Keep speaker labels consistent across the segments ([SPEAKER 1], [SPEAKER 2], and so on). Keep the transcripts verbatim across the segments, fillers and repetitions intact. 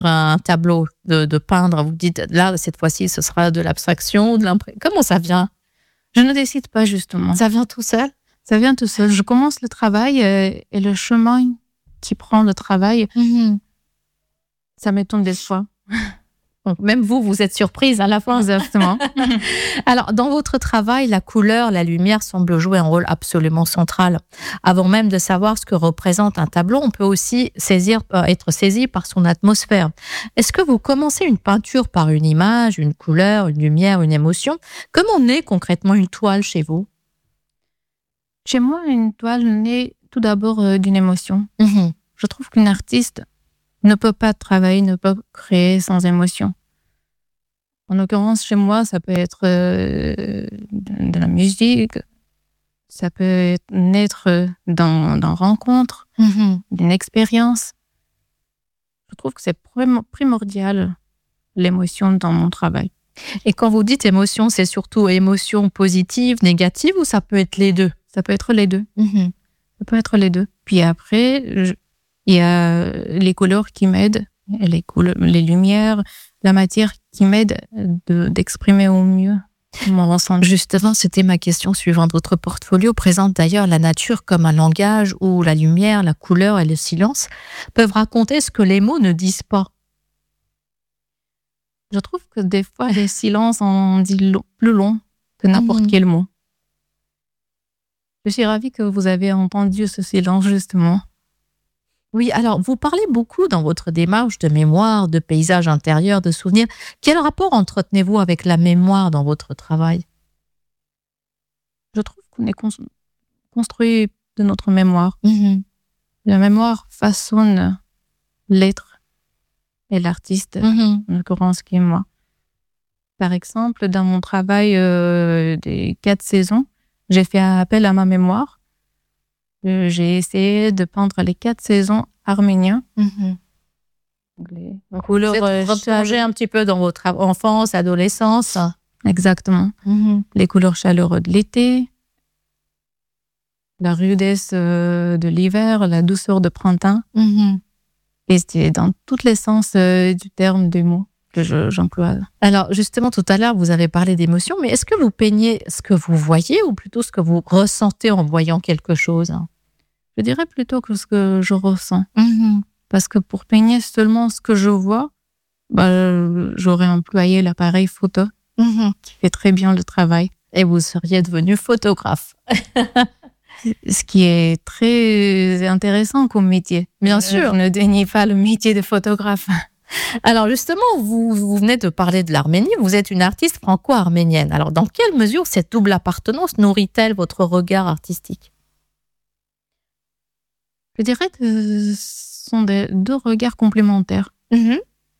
[SPEAKER 1] un tableau, de, de peindre, vous dites là, cette fois-ci, ce sera de l'abstraction, de l'impression. Comment ça vient?
[SPEAKER 2] Je ne décide pas, justement.
[SPEAKER 1] Ça vient tout seul?
[SPEAKER 2] Ça vient tout seul. Je commence le travail euh, et le chemin qui prend le travail,
[SPEAKER 1] mm-hmm.
[SPEAKER 2] ça m'étonne des fois.
[SPEAKER 1] Donc, même vous, vous êtes surprise à la fin.
[SPEAKER 2] Exactement.
[SPEAKER 1] Alors, dans votre travail, la couleur, la lumière semblent jouer un rôle absolument central. Avant même de savoir ce que représente un tableau, on peut aussi saisir, être saisi par son atmosphère. Est-ce que vous commencez une peinture par une image, une couleur, une lumière, une émotion? Comment naît concrètement une toile chez vous?
[SPEAKER 2] Chez moi, une toile naît tout d'abord euh, d'une émotion.
[SPEAKER 1] Mmh.
[SPEAKER 2] Je trouve qu'une artiste ne peut pas travailler, ne peut créer sans émotion. En l'occurrence, chez moi, ça peut être euh, de la musique, ça peut être naître dans, dans rencontre,
[SPEAKER 1] Mmh.
[SPEAKER 2] d'une expérience. Je trouve que c'est prim- primordial, l'émotion dans mon travail.
[SPEAKER 1] Et quand vous dites émotion, c'est surtout émotion positive, négative, ou ça peut être les deux?
[SPEAKER 2] Ça peut être les deux.
[SPEAKER 1] Mmh.
[SPEAKER 2] Ça peut être les deux. Puis après, je... il y a les couleurs qui m'aident, les, couleurs, les lumières, la matière qui m'aide de, d'exprimer au mieux mon ressenti.
[SPEAKER 1] Justement, c'était ma question suivante. Votre portfolio présente d'ailleurs la nature comme un langage où la lumière, la couleur et le silence peuvent raconter ce que les mots ne disent pas.
[SPEAKER 2] Je trouve que des fois, les silences en disent long, plus long que n'importe mmh. quel mot. Je suis ravie que vous avez entendu ce silence, justement.
[SPEAKER 1] Oui, alors vous parlez beaucoup dans votre démarche de mémoire, de paysage intérieur, de souvenirs. Quel rapport entretenez-vous avec la mémoire dans votre travail?
[SPEAKER 2] Je trouve qu'on est cons- construit de notre mémoire.
[SPEAKER 1] Mmh.
[SPEAKER 2] La mémoire façonne l'être et l'artiste,
[SPEAKER 1] Mmh.
[SPEAKER 2] en l'occurrence qui est moi. Par exemple, dans mon travail euh, des quatre saisons, j'ai fait appel à ma mémoire. J'ai essayé de peindre les quatre saisons arméniens.
[SPEAKER 1] Mmh.
[SPEAKER 2] Les
[SPEAKER 1] couleurs euh, replongées un petit peu dans votre enfance, adolescence.
[SPEAKER 2] Exactement.
[SPEAKER 1] Mmh.
[SPEAKER 2] Les couleurs chaleureuses de l'été, la rudesse euh, de l'hiver, la douceur de printemps.
[SPEAKER 1] Mmh.
[SPEAKER 2] Et c'est dans tous les sens euh, du terme des mots que je, j'emploie.
[SPEAKER 1] Alors justement, tout à l'heure, vous avez parlé d'émotion, mais est-ce que vous peignez ce que vous voyez ou plutôt ce que vous ressentez en voyant quelque chose?
[SPEAKER 2] Je dirais plutôt que ce que je ressens.
[SPEAKER 1] Mmh.
[SPEAKER 2] Parce que pour peigner seulement ce que je vois, bah, j'aurais employé l'appareil photo
[SPEAKER 1] Mmh.
[SPEAKER 2] qui fait très bien le travail.
[SPEAKER 1] Et vous seriez devenu photographe.
[SPEAKER 2] Ce qui est très intéressant comme métier.
[SPEAKER 1] Bien sûr.
[SPEAKER 2] Je ne dénie pas le métier de photographe.
[SPEAKER 1] Alors justement, vous, vous venez de parler de l'Arménie, vous êtes une artiste franco-arménienne. Alors dans quelle mesure cette double appartenance nourrit-elle votre regard artistique?
[SPEAKER 2] Je dirais que ce sont des, deux regards complémentaires.
[SPEAKER 1] Mmh.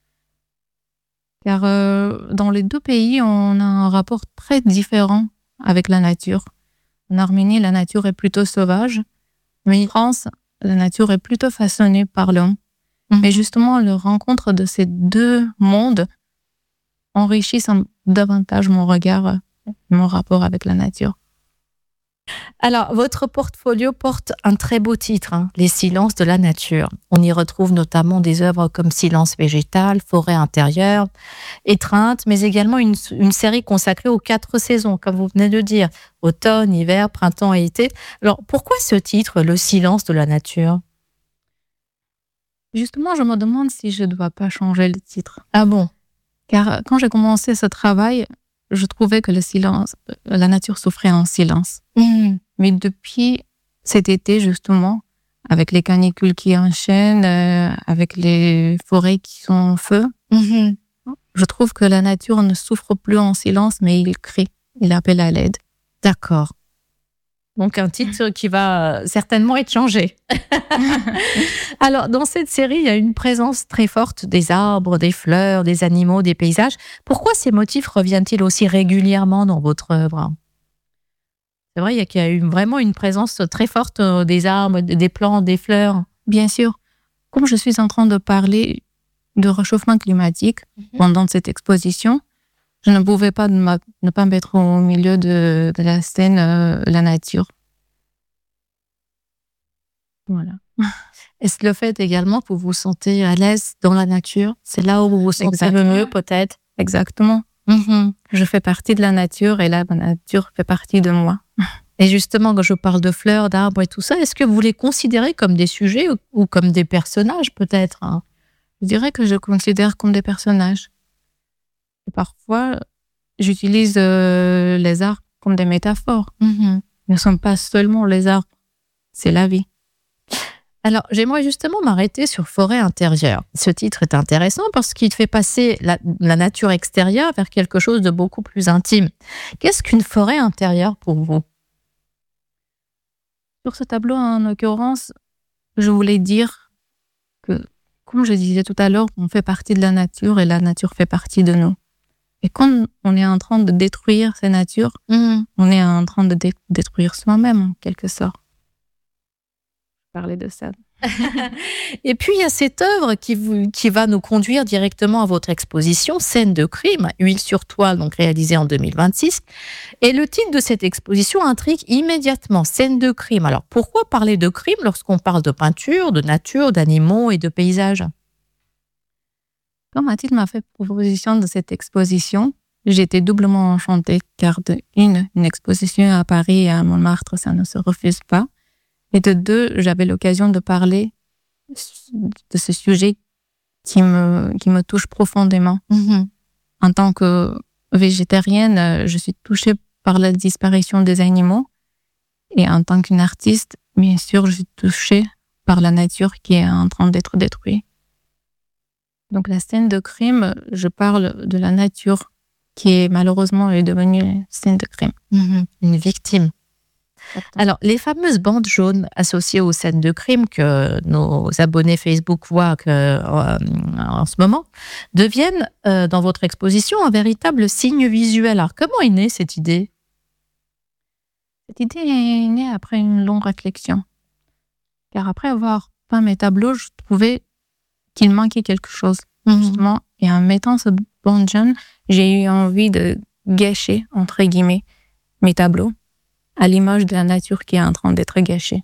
[SPEAKER 2] Car euh, dans les deux pays, on a un rapport très différent avec la nature. En Arménie, la nature est plutôt sauvage. Mais en France, la nature est plutôt façonnée par l'homme. Mmh. Mais justement, la rencontre de ces deux mondes enrichit davantage mon regard, mon rapport avec la nature.
[SPEAKER 1] Alors, votre portfolio porte un très beau titre, hein, Les silences de la nature. On y retrouve notamment des œuvres comme Silence végétal, Forêt intérieure, Étreinte, mais également une, une série consacrée aux quatre saisons, comme vous venez de dire, automne, hiver, printemps et été. Alors, pourquoi ce titre, Le silence de la nature?
[SPEAKER 2] Justement, je me demande si je ne dois pas changer le titre.
[SPEAKER 1] Ah bon?
[SPEAKER 2] Car quand j'ai commencé ce travail, je trouvais que le silence, la nature souffrait en silence.
[SPEAKER 1] Mmh.
[SPEAKER 2] Mais depuis cet été, justement, avec les canicules qui enchaînent, euh, avec les forêts qui sont en feu,
[SPEAKER 1] mmh.
[SPEAKER 2] je trouve que la nature ne souffre plus en silence, mais il crie, il appelle à l'aide.
[SPEAKER 1] D'accord. Donc un titre qui va certainement être changé. Alors, dans cette série, il y a une présence très forte des arbres, des fleurs, des animaux, des paysages. Pourquoi ces motifs reviennent-ils aussi régulièrement dans votre œuvre? C'est vrai, il y a eu vraiment une présence très forte des arbres, des plantes, des fleurs.
[SPEAKER 2] Bien sûr. Comme je suis en train de parler de réchauffement climatique mm-hmm. pendant cette exposition, je ne pouvais pas ne pas mettre au milieu de, de la scène euh, la nature. Voilà.
[SPEAKER 1] Est-ce le fait également que vous vous sentez à l'aise dans la nature? C'est là où vous vous sentez le mieux, peut-être?
[SPEAKER 2] Exactement.
[SPEAKER 1] Mm-hmm.
[SPEAKER 2] Je fais partie de la nature et la nature fait partie de moi.
[SPEAKER 1] Et justement, quand je parle de fleurs, d'arbres et tout ça, est-ce que vous les considérez comme des sujets ou, ou comme des personnages, peut-être, hein?
[SPEAKER 2] Je dirais que je considère comme des personnages. Et parfois, j'utilise euh, les arbres comme des métaphores.
[SPEAKER 1] Mm-hmm.
[SPEAKER 2] Ils ne sont pas seulement les arbres, c'est la vie.
[SPEAKER 1] Alors, j'aimerais justement m'arrêter sur forêt intérieure. Ce titre est intéressant parce qu'il fait passer la, la nature extérieure vers quelque chose de beaucoup plus intime. Qu'est-ce qu'une forêt intérieure pour vous?
[SPEAKER 2] Sur ce tableau, en l'occurrence, je voulais dire que, comme je disais tout à l'heure, on fait partie de la nature et la nature fait partie de nous. Et quand on est en train de détruire ces natures,
[SPEAKER 1] mmh.
[SPEAKER 2] on est en train de dé- détruire soi-même, en quelque sorte. Parler de ça.
[SPEAKER 1] Et puis, il y a cette œuvre qui, vous, qui va nous conduire directement à votre exposition, Scène de crime, Huile sur toile, donc réalisée en deux mille vingt-six. Et le titre de cette exposition intrigue immédiatement, Scène de crime. Alors, pourquoi parler de crime lorsqu'on parle de peinture, de nature, d'animaux et de paysages?
[SPEAKER 2] Quand Mathilde m'a fait proposition de cette exposition, j'étais doublement enchantée, car de une, une exposition à Paris et à Montmartre, ça ne se refuse pas. Et de deux, j'avais l'occasion de parler de ce sujet qui me, qui me touche profondément.
[SPEAKER 1] Mmh.
[SPEAKER 2] En tant que végétarienne, je suis touchée par la disparition des animaux. Et en tant qu'une artiste, bien sûr, je suis touchée par la nature qui est en train d'être détruite. Donc la scène de crime, je parle de la nature qui est malheureusement est devenue une scène de crime.
[SPEAKER 1] Mmh. Une victime. Alors, les fameuses bandes jaunes associées aux scènes de crime que nos abonnés Facebook voient que, euh, en ce moment deviennent, euh, dans votre exposition, un véritable signe visuel. Alors, comment est née cette idée?
[SPEAKER 2] Cette idée est née après une longue réflexion. Car après avoir peint mes tableaux, je trouvais qu'il manquait quelque chose.
[SPEAKER 1] Mmh.
[SPEAKER 2] Justement, et en mettant ce bande jaune, j'ai eu envie de gâcher, entre guillemets, mes tableaux, à l'image de la nature qui est en train d'être gâchée.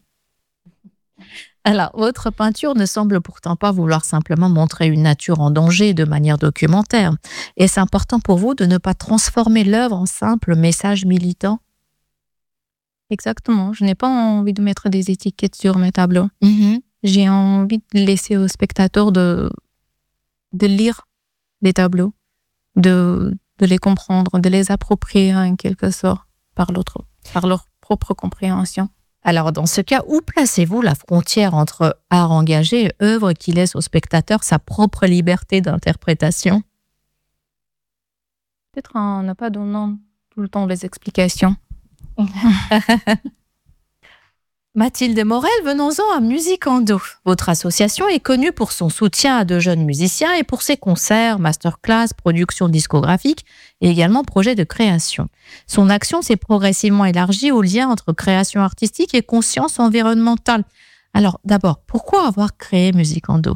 [SPEAKER 1] Alors, votre peinture ne semble pourtant pas vouloir simplement montrer une nature en danger de manière documentaire. Est-ce important pour vous de ne pas transformer l'œuvre en simple message militant?
[SPEAKER 2] Exactement. Je n'ai pas envie de mettre des étiquettes sur mes tableaux.
[SPEAKER 1] Mmh.
[SPEAKER 2] J'ai envie de laisser aux spectateurs de, de lire les tableaux, de, de les comprendre, de les approprier en quelque sorte par l'autre, par leur propre compréhension.
[SPEAKER 1] Alors, dans ce cas, où placez-vous la frontière entre art engagé et œuvre qui laisse au spectateur sa propre liberté d'interprétation?
[SPEAKER 2] Peut-être en ne pas donnant tout le temps les explications.
[SPEAKER 1] Mathilde Morel, venons-en à Musicando. Votre association est connue pour son soutien à de jeunes musiciens et pour ses concerts, masterclass, productions discographiques et également projets de création. Son action s'est progressivement élargie au lien entre création artistique et conscience environnementale. Alors, d'abord, pourquoi avoir créé Musicando?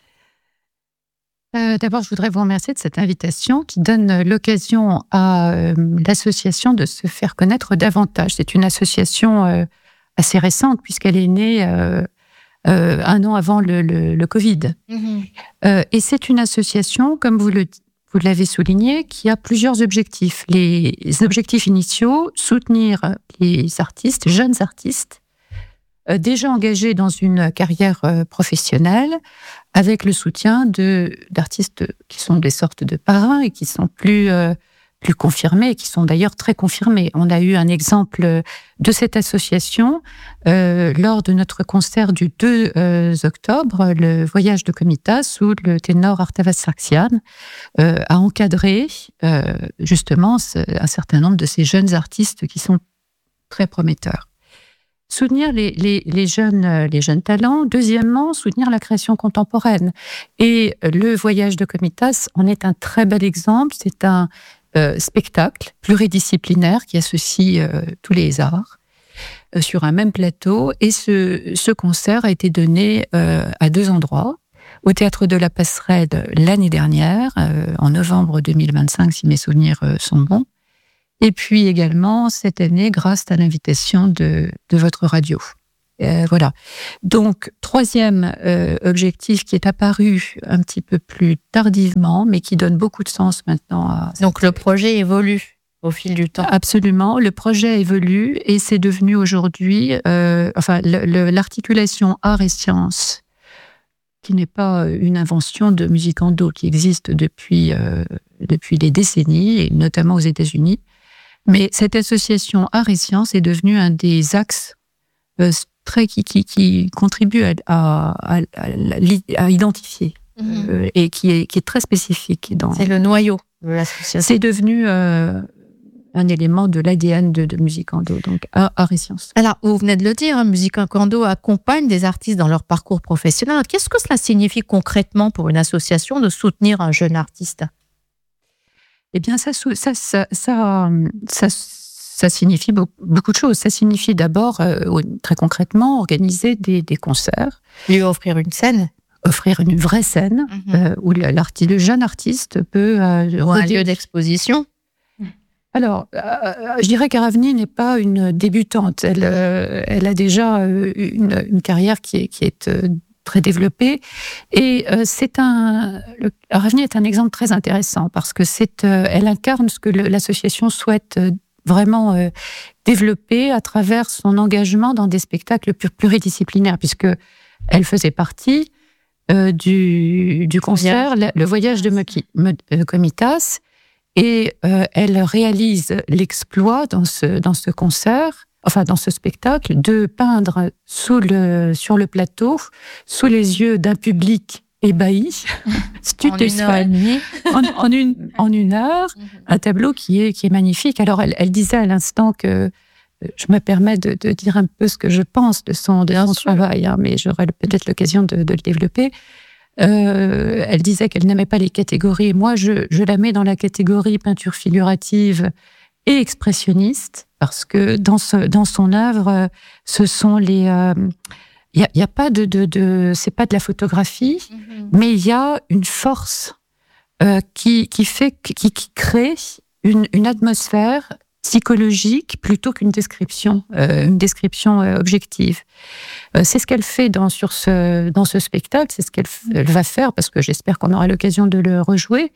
[SPEAKER 3] Euh, d'abord, je voudrais vous remercier de cette invitation qui donne l'occasion à euh, l'association de se faire connaître davantage. C'est une association euh, assez récente puisqu'elle est née euh, euh, un an avant le, le, le Covid.
[SPEAKER 1] Mmh.
[SPEAKER 3] Euh, et c'est une association, comme vous, le, vous l'avez souligné, qui a plusieurs objectifs. Les objectifs initiaux, soutenir les artistes, jeunes artistes, euh, déjà engagés dans une carrière euh, professionnelle, avec le soutien de, d'artistes qui sont des sortes de parrains et qui sont plus... Euh, plus confirmés, qui sont d'ailleurs très confirmés. On a eu un exemple de cette association euh, lors de notre concert du deux octobre, le Voyage de Komitas, où le ténor Artavas Sarksian euh, a encadré euh, justement ce, un certain nombre de ces jeunes artistes qui sont très prometteurs. Soutenir les, les, les, jeunes, les jeunes talents. Deuxièmement, soutenir la création contemporaine. Et le Voyage de Komitas en est un très bel exemple. C'est un Euh, spectacle pluridisciplinaire qui associe euh, tous les arts euh, sur un même plateau. Et ce, ce concert a été donné euh, à deux endroits. Au Théâtre de la Passerelle l'année dernière, euh, en novembre deux mille vingt-cinq, si mes souvenirs euh, sont bons. Et puis également cette année, grâce à l'invitation de, de votre radio. Euh, voilà. Donc, troisième euh, objectif qui est apparu un petit peu plus tardivement, mais qui donne beaucoup de sens maintenant à...
[SPEAKER 1] Donc, le projet évolue au fil du temps.
[SPEAKER 3] Absolument. Le projet évolue et c'est devenu aujourd'hui, euh, enfin, le, le, l'articulation art et sciences, qui n'est pas une invention de Musicando, qui existe depuis, euh, depuis des décennies, et notamment aux États-Unis. Mais cette association art et sciences est devenue un des axes euh, très, qui, qui, qui contribue à, à, à, à identifier mmh. euh, et qui est, qui est très spécifique. Dans...
[SPEAKER 1] C'est le noyau de l'association.
[SPEAKER 3] C'est devenu euh, un élément de l'A D N de, de Musicando, donc art, art et sciences.
[SPEAKER 1] Alors, vous venez de le dire, hein, Musicando accompagne des artistes dans leur parcours professionnel. Qu'est-ce que cela signifie concrètement pour une association de soutenir un jeune artiste ?
[SPEAKER 3] Eh bien, ça, ça, ça, ça, ça, ça signifie beaucoup de choses. Ça signifie d'abord, euh, très concrètement, organiser des, des concerts.
[SPEAKER 1] Lui offrir une scène.
[SPEAKER 3] Offrir une vraie scène mm-hmm. euh, où l'artiste, le jeune artiste peut... Euh,
[SPEAKER 1] Ou un lieu d'exposition.
[SPEAKER 3] Alors, euh, je dirais qu'Aravni n'est pas une débutante. Elle, euh, elle a déjà une, une carrière qui est... Qui est euh, très développée. Et euh, c'est un, le, Aravni est un exemple très intéressant parce que c'est, euh, elle incarne ce que le, l'association souhaite euh, vraiment euh, développer à travers son engagement dans des spectacles pluridisciplinaires, puisque elle faisait partie euh, du, du concert Le, le voyage de Moki, Me, euh, Komitas, et euh, elle réalise l'exploit dans ce, dans ce concert, enfin dans ce spectacle, de peindre sous le, sur le plateau, sous les yeux d'un public ébahi, stupéfait, en, en, une, en une heure, un tableau qui est, qui est magnifique. Alors elle, elle disait à l'instant que, je me permets de, de dire un peu ce que je pense de son, de son travail, hein, mais j'aurai peut-être l'occasion de, de le développer. Euh, elle disait qu'elle n'aimait pas les catégories. Moi, je, je la mets dans la catégorie peinture figurative et expressionniste, parce que dans, ce, dans son œuvre, ce sont les... Il euh, n'y a, y a pas de... de, de c'est pas de la photographie, mm-hmm. mais il y a une force euh, qui, qui, fait, qui, qui crée une, une atmosphère psychologique plutôt qu'une description, euh, une description euh, objective. Euh, c'est ce qu'elle fait dans, sur ce, dans ce spectacle, c'est ce qu'elle elle va faire, parce que j'espère qu'on aura l'occasion de le rejouer.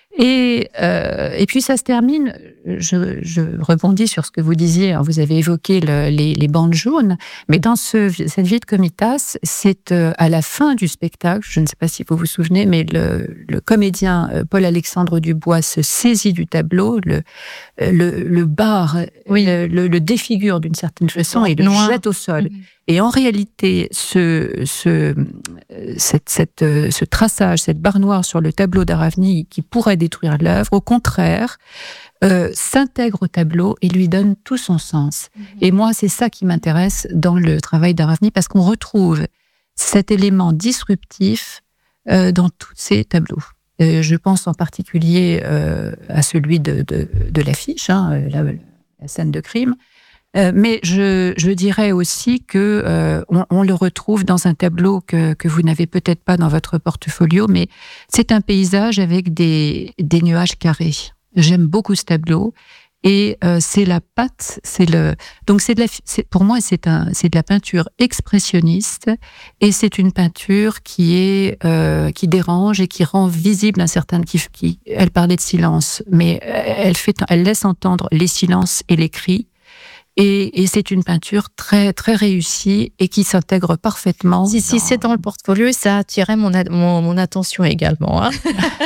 [SPEAKER 3] Et, euh, et puis ça se termine, je, je rebondis sur ce que vous disiez, hein, vous avez évoqué le, les, les bandes jaunes, mais dans ce, cette vie de Komitas, c'est euh, à la fin du spectacle, je ne sais pas si vous vous souvenez, mais le, le comédien euh, Paul-Alexandre Dubois se saisit du tableau, le, le, le barre, oui. le, le, le défigure d'une certaine façon et le Noir. jette au sol. Mmh. Et en réalité, ce, ce, cette, cette, ce traçage, cette barre noire sur le tableau d'Aravni qui pourrait détruire l'œuvre, au contraire, euh, s'intègre au tableau et lui donne tout son sens. Mmh. Et moi, c'est ça qui m'intéresse dans le travail d'Aravni, parce qu'on retrouve cet élément disruptif euh, dans tous ces tableaux. Euh, je pense en particulier euh, à celui de, de, de l'affiche, hein, la, la scène de crime. Euh, mais je, je dirais aussi que euh, on, on le retrouve dans un tableau que, que vous n'avez peut-être pas dans votre portfolio, mais c'est un paysage avec des, des nuages carrés. J'aime beaucoup ce tableau et euh, c'est la patte, c'est le donc c'est de la c'est, pour moi c'est un c'est de la peinture expressionniste et c'est une peinture qui est euh, qui dérange et qui rend visible un certain qui, qui elle parlait de silence, mais elle fait elle laisse entendre les silences et les cris. Et, et c'est une peinture très, très réussie et qui s'intègre parfaitement.
[SPEAKER 1] Si, dans... si c'est dans le portfolio, ça attirait mon, mon, mon attention également. Hein.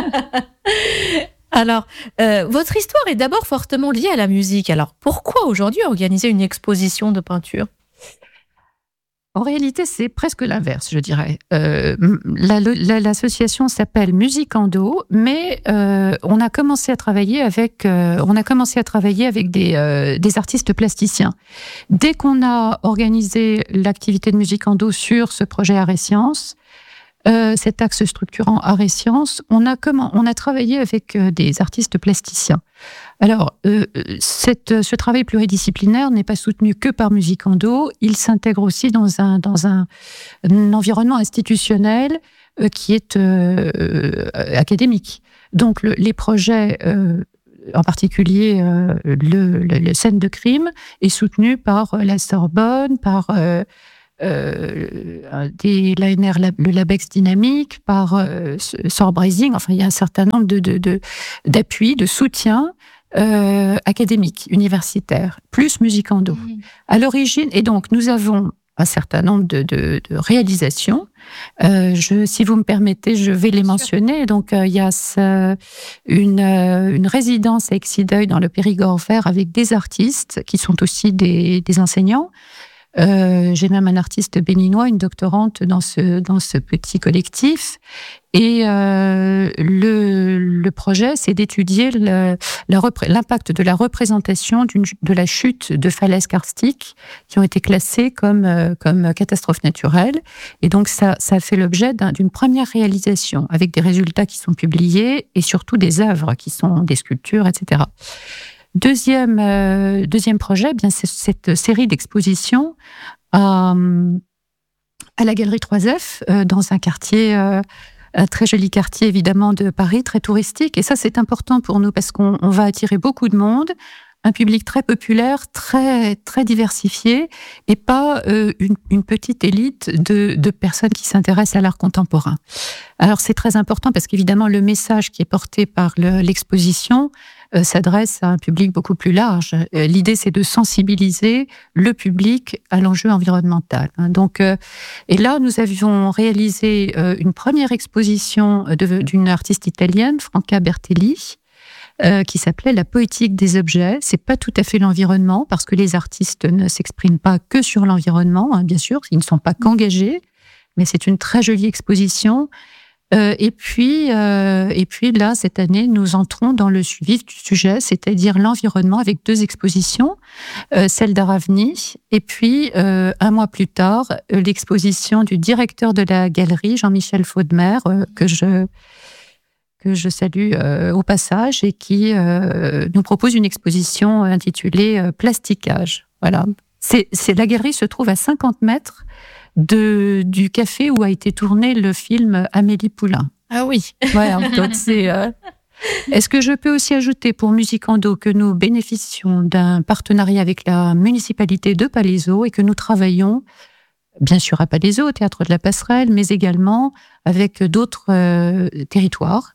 [SPEAKER 1] Alors, euh, votre histoire est d'abord fortement liée à la musique. Alors, pourquoi aujourd'hui organiser une exposition de peinture ?
[SPEAKER 3] En réalité, c'est presque l'inverse, je dirais. Euh, la, la, l'association s'appelle Musicando, mais euh, on a commencé à travailler avec, euh, on a commencé à travailler avec des, euh, des artistes plasticiens. Dès qu'on a organisé l'activité de Musicando sur ce projet Art et Sciences, euh, cet axe structurant Art et Sciences, on a comment, on a travaillé avec euh, des artistes plasticiens. Alors, euh, cette, ce travail pluridisciplinaire n'est pas soutenu que par Musicando, il s'intègre aussi dans un, dans un, un environnement institutionnel euh, qui est euh, euh, académique. Donc, le, les projets, euh, en particulier euh, le, le, le scène de crime, est soutenu par la Sorbonne, par... Euh, euh, des l'A N R, le Labex Dynamique, par euh, Sorbrazing. Enfin, il y a un certain nombre de, de, de, d'appuis, de soutiens euh, académiques, universitaires, plus Musicando. Mmh. À l'origine, et donc nous avons un certain nombre de, de, de réalisations. Euh, je, si vous me permettez, je vais les mentionner. Donc, euh, il y a ce, une, euh, une résidence à Exideuil dans le Périgord vert avec des artistes qui sont aussi des, des enseignants. Euh, j'ai même un artiste béninois, une doctorante dans ce, dans ce petit collectif. Et euh, le, le projet, c'est d'étudier le, la, l'impact de la représentation d'une, de la chute de falaises karstiques qui ont été classées comme, euh, comme catastrophe naturelle. Et donc, ça, ça a fait l'objet d'un, d'une première réalisation avec des résultats qui sont publiés et surtout des œuvres qui sont des sculptures, et cetera. Deuxième, euh, deuxième projet, bien, c'est cette série d'expositions à, à la Galerie trois F, euh, dans un quartier, euh, un très joli quartier évidemment de Paris, très touristique. Et ça, c'est important pour nous parce qu'on on va attirer beaucoup de monde, un public très populaire, très très diversifié, et pas euh, une, une petite élite de, de personnes qui s'intéressent à l'art contemporain. Alors c'est très important parce qu'évidemment le message qui est porté par le, l'exposition euh, s'adresse à un public beaucoup plus large. Euh, l'idée c'est de sensibiliser le public à l'enjeu environnemental. Hein. Donc euh, et là nous avions réalisé euh, une première exposition de, d'une artiste italienne, Franca Bertelli. Euh, qui s'appelait La poétique des objets. C'est pas tout à fait l'environnement, parce que les artistes ne s'expriment pas que sur l'environnement, hein, bien sûr, ils ne sont pas qu'engagés, mais c'est une très jolie exposition. Euh, et puis, euh, et puis là, cette année, nous entrons dans le vif du sujet, c'est-à-dire l'environnement, avec deux expositions, euh, celle d'Aravni, et puis euh, un mois plus tard, l'exposition du directeur de la galerie, Jean-Michel Faudemer, euh, que je que je salue euh, au passage, et qui euh, nous propose une exposition intitulée euh, Plasticage. Voilà. C'est, c'est, la galerie se trouve à cinquante mètres de, du café où a été tourné le film Amélie Poulain.
[SPEAKER 1] Ah oui.
[SPEAKER 3] Voilà, donc c'est... Euh... Est-ce que je peux aussi ajouter pour Musicando que nous bénéficions d'un partenariat avec la municipalité de Palaiseau et que nous travaillons bien sûr à Palaiseau, au Théâtre de la Passerelle, mais également avec d'autres euh, territoires.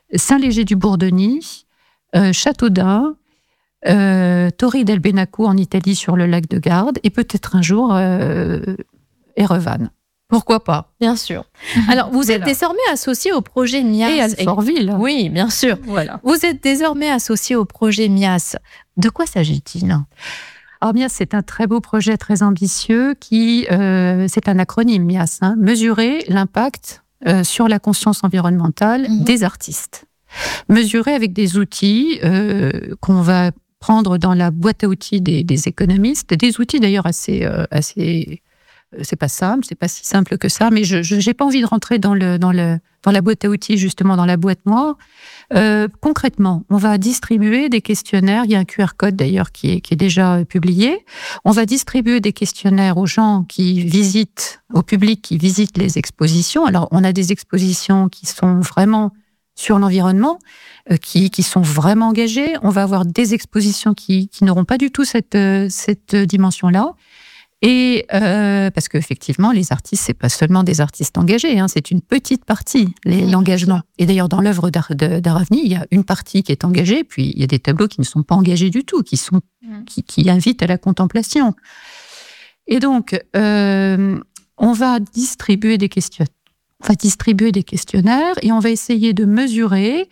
[SPEAKER 3] Saint-Léger-du-Bourdonnais, euh, Châteaudun, euh, Torri del Benaco en Italie sur le lac de Garde, et peut-être un jour euh, Erevan.
[SPEAKER 1] Pourquoi pas, bien sûr. Alors, vous êtes voilà. désormais associé au projet Mias.
[SPEAKER 3] Et Alfortville.
[SPEAKER 1] Oui, bien sûr. Voilà. Vous êtes désormais associé au projet Mias. De quoi s'agit-il ?
[SPEAKER 3] Alors, Mias, c'est un très beau projet, très ambitieux, qui, euh, c'est un acronyme, Mias, hein, mesurer l'impact Euh, sur la conscience environnementale mmh. des artistes. Mesurer avec des outils euh, qu'on va prendre dans la boîte à outils des, des économistes, des outils d'ailleurs assez... Euh, assez euh, c'est pas simple, c'est pas si simple que ça, mais je n'ai pas envie de rentrer dans, le, dans, le, dans la boîte à outils, justement dans la boîte noire. Euh, concrètement, on va distribuer des questionnaires, il y a un Q R code d'ailleurs qui est, qui est déjà publié, on va distribuer des questionnaires aux gens qui visitent, au public qui visite les expositions. Alors, on a des expositions qui sont vraiment sur l'environnement, euh, qui, qui sont vraiment engagées. On va avoir des expositions qui, qui n'auront pas du tout cette, cette dimension-là. Et euh, parce qu'effectivement, les artistes, c'est pas seulement des artistes engagés, hein, c'est une petite partie, les, l'engagement. Et d'ailleurs, dans l'œuvre d'Ar, de, d'Aravni, il y a une partie qui est engagée, puis il y a des tableaux qui ne sont pas engagés du tout, qui sont, qui, qui invitent à la contemplation. Et donc, euh, on va distribuer des questions, on va distribuer des questionnaires, et on va essayer de mesurer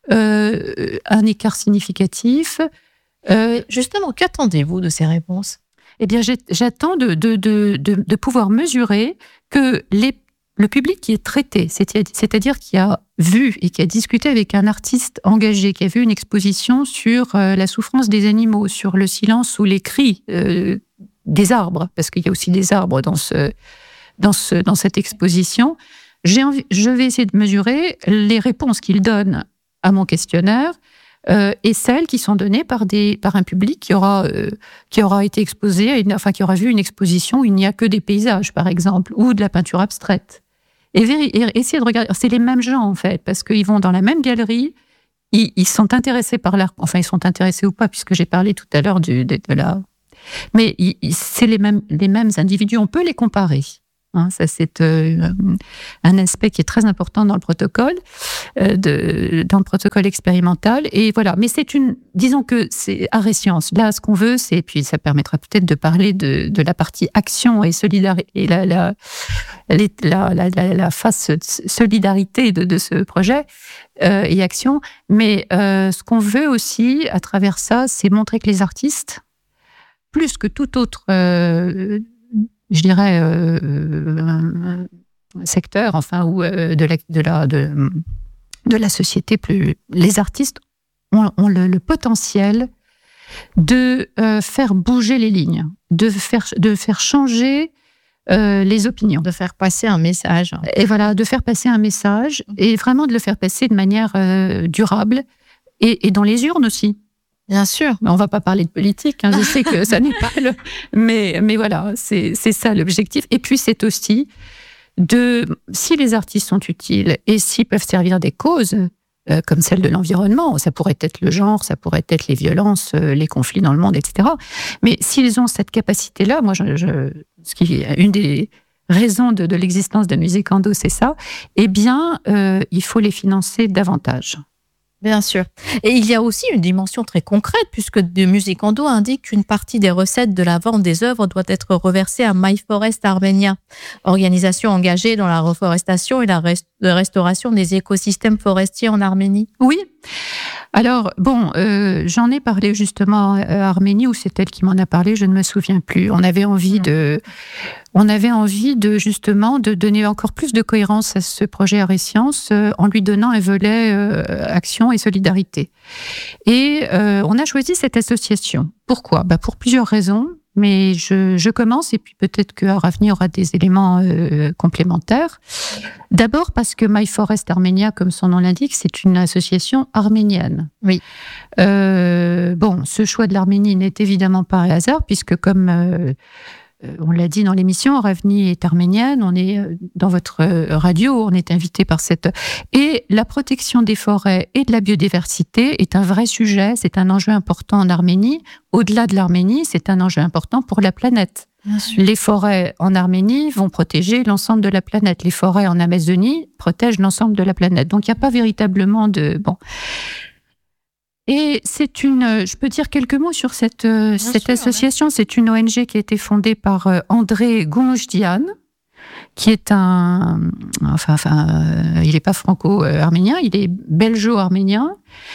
[SPEAKER 3] euh, un écart significatif.
[SPEAKER 1] Euh, Justement, qu'attendez-vous de ces réponses ?
[SPEAKER 3] Eh bien, j'attends de, de, de, de, de pouvoir mesurer que les, le public qui est traité, c'est-à-dire qui a vu et qui a discuté avec un artiste engagé, qui a vu une exposition sur euh, la souffrance des animaux, sur le silence ou les cris euh, des arbres, parce qu'il y a aussi des arbres dans, ce, dans, ce, dans cette exposition, j'ai envie, je vais essayer de mesurer les réponses qu'il donne à mon questionnaire, Euh, et celles qui sont données par, des, par un public qui aura, euh, qui aura été exposé, à une, enfin qui aura vu une exposition où il n'y a que des paysages, par exemple, ou de la peinture abstraite. Et, et essayer de regarder, c'est les mêmes gens en fait, parce qu'ils vont dans la même galerie, ils, ils sont intéressés par l'art, enfin ils sont intéressés ou pas, puisque j'ai parlé tout à l'heure du, de, de la, Mais il, c'est les mêmes, les mêmes individus, on peut les comparer. Hein, ça, c'est euh, un aspect qui est très important dans le protocole, euh, de, dans le protocole expérimental. Et voilà. Mais c'est une, disons que c'est art et sciences. Là, ce qu'on veut, c'est, puis ça permettra peut-être de parler de, de la partie action et solidarité, et la, la, la, la, la, la face solidarité de, de ce projet euh, et action. Mais euh, ce qu'on veut aussi, à travers ça, c'est montrer que les artistes, plus que tout autre euh, je dirais, euh, euh, secteur, enfin, ou euh, de, la, de, la, de, de la société, plus, les artistes ont, ont le, le potentiel de euh, faire bouger les lignes, de faire, de faire changer euh, les opinions.
[SPEAKER 1] De faire passer un message.
[SPEAKER 3] Et voilà, de faire passer un message, et vraiment de le faire passer de manière euh, durable, et, et dans les urnes aussi.
[SPEAKER 1] Bien sûr.
[SPEAKER 3] Mais on ne va pas parler de politique, hein, je sais que ça n'est pas le... Mais, mais voilà, c'est, c'est ça l'objectif. Et puis c'est aussi de... Si les artistes sont utiles et s'ils peuvent servir des causes, euh, comme celle de l'environnement, ça pourrait être le genre, ça pourrait être les violences, euh, les conflits dans le monde, et cetera. Mais s'ils ont cette capacité-là, moi, je, je, ce qui est une des raisons de, de l'existence de Musicando, c'est ça, eh bien, euh, il faut les financer davantage.
[SPEAKER 1] Bien sûr. Et il y a aussi une dimension très concrète, puisque de Musicando indique qu'une partie des recettes de la vente des œuvres doit être reversée à MyForest Armenia, organisation engagée dans la reforestation et la rest- restauration des écosystèmes forestiers en Arménie.
[SPEAKER 3] Oui. Alors, bon, euh, j'en ai parlé justement à Arménie, ou c'est elle qui m'en a parlé, je ne me souviens plus. On avait envie de... On avait envie de justement de donner encore plus de cohérence à ce projet Art et Sciences euh, en lui donnant un volet euh, action et solidarité. Et euh, on a choisi cette association. Pourquoi ? Bah pour plusieurs raisons, mais je, je commence et puis peut-être qu'à l'avenir aura des éléments euh, complémentaires. D'abord parce que MyForest Armenia, comme son nom l'indique, c'est une association arménienne.
[SPEAKER 1] Oui.
[SPEAKER 3] Euh, bon, ce choix de l'Arménie n'est évidemment pas un hasard puisque comme... Euh, on l'a dit dans l'émission, Ravni est arménienne, on est dans votre radio, on est invité par cette... Et la protection des forêts et de la biodiversité est un vrai sujet, c'est un enjeu important en Arménie. Au-delà de l'Arménie, c'est un enjeu important pour la planète. Les forêts en Arménie vont protéger l'ensemble de la planète. Les forêts en Amazonie protègent l'ensemble de la planète. Donc il n'y a pas véritablement de... Bon... Et c'est une, je peux dire quelques mots sur cette, Bien cette sûr, association. Ouais. C'est une O N G qui a été fondée par André Gounjdian, qui est un, enfin, enfin, euh, il n'est pas franco-arménien, il est belgeo-arménien.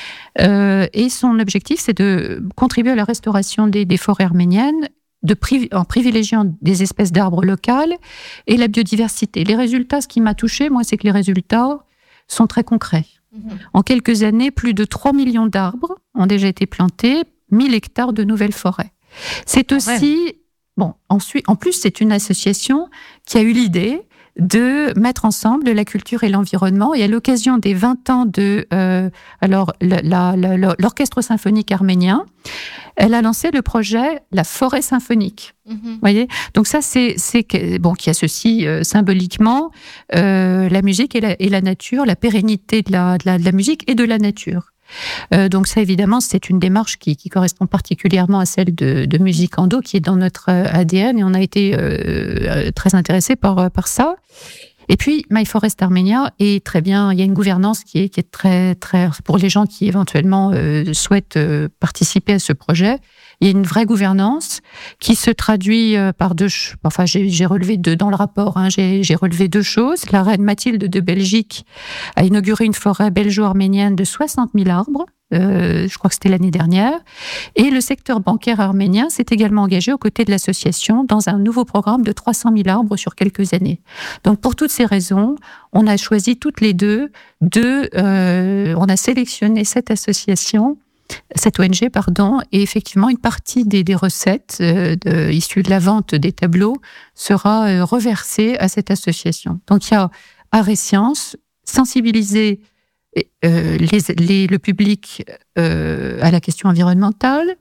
[SPEAKER 3] Euh, et son objectif, c'est de contribuer à la restauration des, des forêts arméniennes, de priv- en privilégiant des espèces d'arbres locales et la biodiversité. Les résultats, ce qui m'a touchée, moi, c'est que les résultats sont très concrets. En quelques années, plus de trois millions d'arbres ont déjà été plantés, mille hectares de nouvelles forêts. C'est aussi, ouais. bon, ensuite, en plus, c'est une association qui a eu l'idée de mettre ensemble la culture et l'environnement. Et à l'occasion des vingt ans de euh, alors, la, la, la, l'Orchestre symphonique arménien, elle a lancé le projet La Forêt symphonique. Mm-hmm. Voyez, donc ça, c'est, c'est bon, qui associe euh, symboliquement euh, la musique et la, et la nature, la pérennité de la, de la, de la musique et de la nature. Euh, donc ça, évidemment, c'est une démarche qui, qui correspond particulièrement à celle de, de Musicando, qui est dans notre A D N, et on a été euh, très intéressés par, par ça. Et puis, MyForest Armenia est très bien, il y a une gouvernance qui est, qui est très, très, pour les gens qui éventuellement euh, souhaitent euh, participer à ce projet, il y a une vraie gouvernance qui se traduit euh, par deux, enfin, j'ai, j'ai relevé deux, dans le rapport, hein, j'ai, j'ai relevé deux choses. La reine Mathilde de Belgique a inauguré une forêt belgeo-arménienne de soixante mille arbres, Euh, je crois que c'était l'année dernière. Et le secteur bancaire arménien s'est également engagé aux côtés de l'association dans un nouveau programme de trois cent mille arbres sur quelques années. Donc, pour toutes ces raisons, on a choisi toutes les deux de... Euh, on a sélectionné cette association, cette O N G, pardon, et effectivement, une partie des, des recettes euh, de, issues de la vente des tableaux sera euh, reversée à cette association. Donc, il y a Art et Sciences, sensibiliser Euh, les, les, le public euh, à la question environnementale,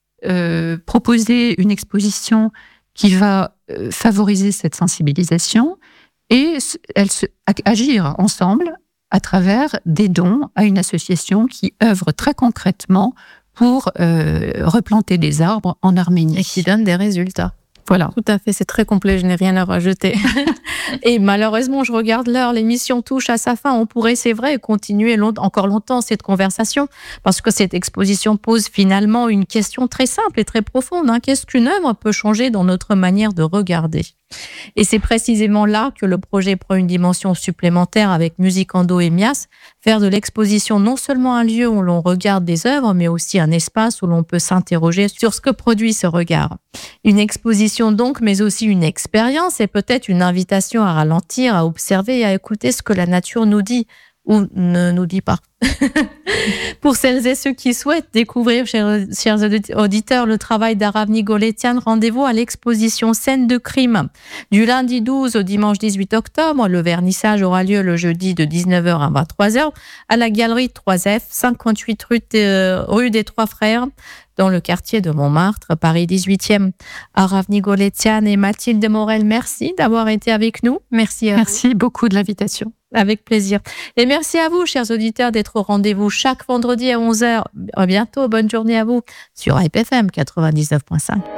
[SPEAKER 3] euh, proposer une exposition qui va euh, favoriser cette sensibilisation et elle se, agir ensemble à travers des dons à une association qui œuvre très concrètement pour euh, replanter des arbres en Arménie.
[SPEAKER 1] Et qui donne des résultats.
[SPEAKER 3] Voilà.
[SPEAKER 2] Tout à fait, c'est très complet, je n'ai rien à rajouter.
[SPEAKER 1] Et malheureusement, je regarde l'heure, l'émission touche à sa fin. On pourrait, c'est vrai, continuer long- encore longtemps cette conversation, parce que cette exposition pose finalement une question très simple et très profonde. Hein. Qu'est-ce qu'une œuvre peut changer dans notre manière de regarder ? Et c'est précisément là que le projet prend une dimension supplémentaire avec Musicando et Mias, faire de l'exposition non seulement un lieu où l'on regarde des œuvres, mais aussi un espace où l'on peut s'interroger sur ce que produit ce regard. Une exposition donc, mais aussi une expérience et peut-être une invitation à ralentir, à observer et à écouter ce que la nature nous dit ou ne nous dit pas. Pour celles et ceux qui souhaitent découvrir, chers, chers auditeurs, le travail d'Aravni Goletian, rendez-vous à l'exposition Scène de crime. Du lundi douze au dimanche dix-huit octobre, le vernissage aura lieu le jeudi de dix-neuf heures à vingt-trois heures à la galerie trois F, cinquante-huit rue, de, rue des Trois Frères, dans le quartier de Montmartre, Paris dix-huitième. Aravni Goletian et Mathilde Morel, merci d'avoir été avec nous. Merci à
[SPEAKER 3] Merci vous. beaucoup de l'invitation.
[SPEAKER 1] Avec plaisir. Et merci à vous, chers auditeurs, d'être au rendez-vous chaque vendredi à onze heures. À bientôt. Bonne journée à vous sur I P F M quatre-vingt-dix-neuf point cinq.